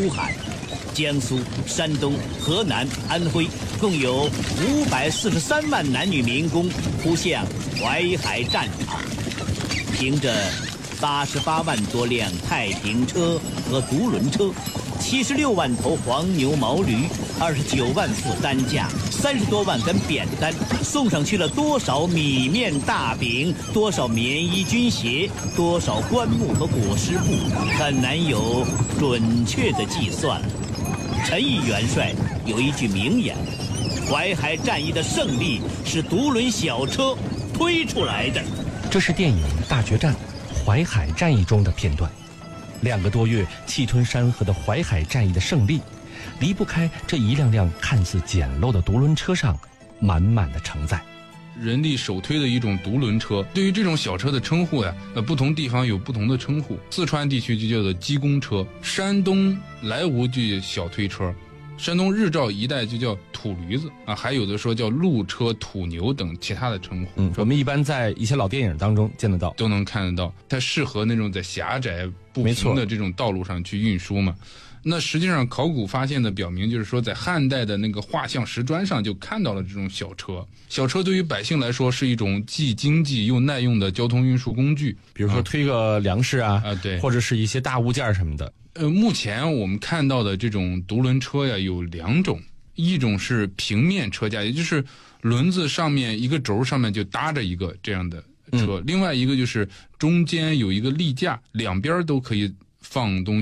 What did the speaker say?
出海。江苏、山东、河南、安徽共有543万男女民工扑向淮海战场，凭着88万多辆太平车和独轮车，76万头黄牛毛驴，29万副担架，30多万根扁担，送上去了多少米面大饼，多少棉衣军鞋，多少棺木和裹尸布，很难有准确的计算。陈毅元帅有一句名言：淮海战役的胜利是独轮小车推出来的。 这是电影《大决战》淮海战役中的片段。2个多月气吞山河的淮海战役的胜利，离不开这一辆辆看似简陋的独轮车上满满的承载。 人力手推的一种独轮车，对于这种小车的称呼呀，不同地方有不同的称呼。四川地区就叫做鸡公车，山东莱芜就叫小推车，山东日照一带就叫土驴子啊，还有的说叫路车、土牛等其他的称呼。 我们一般在一些老电影当中见得到， 都能看得到。它适合那种在狭窄不平的这种道路上去运输嘛。那实际上考古发现的表明，就是说在汉代的那个画像石砖上就看到了这种小车。小车对于百姓来说是一种既经济又耐用的交通运输工具， 比如说推个粮食啊， 对， 或者是一些大物件什么的。 目前我们看到的这种独轮车呀有2种，一种是平面车架，也就是轮子上面一个轴上面就搭着一个这样的车，另外一个就是中间有一个立架，两边都可以放东西。